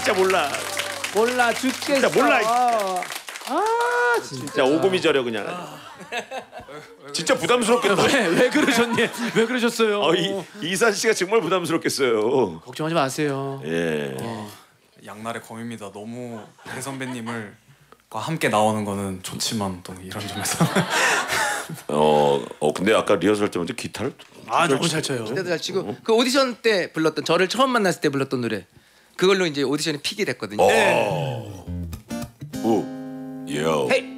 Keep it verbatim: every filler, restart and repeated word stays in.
진짜 몰라. 몰라 죽겠어. 진짜 몰라. 아 진짜. 진짜 오금이 저려 그냥. 진짜 부담스럽겠다. 왜, 왜 그러셨니? 왜 그러셨어요? 어, 이, 이산 씨가 정말 부담스럽겠어요. 걱정하지 마세요. 예. 어. 양날의 검입니다. 너무 배 선배님을 과 함께 나오는 거는 좋지만 또 이런 점에서 어, 어 근데 아까 리허설 때문에 기타를 아 너무 잘 쳐요. 기타도 잘 치고 그 오디션 때 불렀던 저를 처음 만났을 때 불렀던 노래 그걸로 이제 오디션에 픽이 됐거든요. 어. 오. 요. 헤이